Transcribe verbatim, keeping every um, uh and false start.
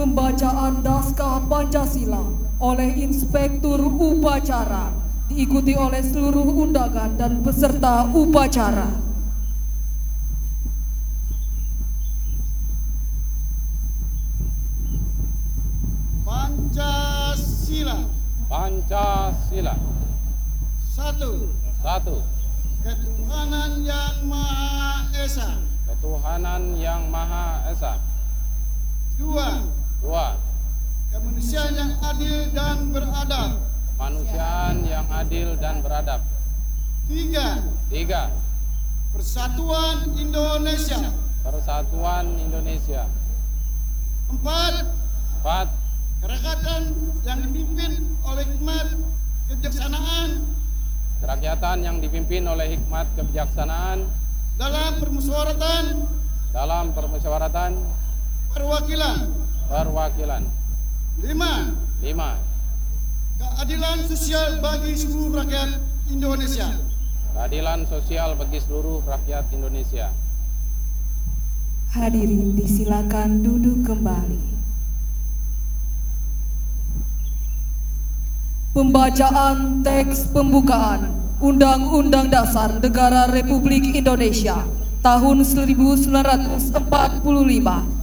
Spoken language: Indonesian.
Pembacaan Naskah Pancasila oleh Inspektur Upacara diikuti oleh seluruh undangan dan peserta upacara. Pancasila. Pancasila. Satu. Satu. Ketuhanan Yang Maha Esa. Ketuhanan Yang Maha Esa. Dua. Dua. Kemanusiaan yang adil dan beradab. Kemanusiaan yang adil dan beradab. Tiga. Tiga. Persatuan Indonesia. Persatuan Indonesia. Empat. Empat. Kerakyatan yang dipimpin oleh hikmat kebijaksanaan Kerakyatan yang dipimpin oleh hikmat kebijaksanaan dalam permusyawaratan dalam permusyawaratan perwakilan. perwakilan. Lima. Lima. Keadilan sosial bagi seluruh rakyat Indonesia. Keadilan sosial bagi seluruh rakyat Indonesia. Hadirin disilakan duduk kembali. Pembacaan teks pembukaan Undang-Undang Dasar Negara Republik Indonesia tahun seribu sembilan ratus empat puluh lima